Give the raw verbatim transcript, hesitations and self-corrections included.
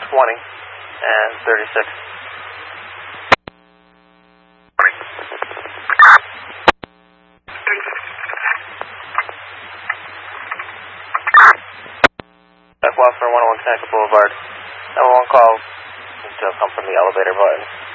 twenty and thirty-six. F Officer one oh one Connecticut Boulevard. Number one call to come from the elevator button.